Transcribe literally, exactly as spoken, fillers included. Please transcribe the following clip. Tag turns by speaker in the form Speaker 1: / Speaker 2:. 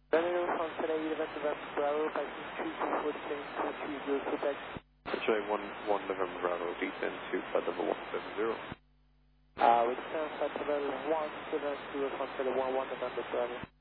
Speaker 1: Runway from today, November Bravo, passing three two four seven two three zero, Quebec.
Speaker 2: Showing one one November Bravo, descend to flight level one seven zero.
Speaker 1: Uh, we descend flight level one seven zero from today, one one November Bravo.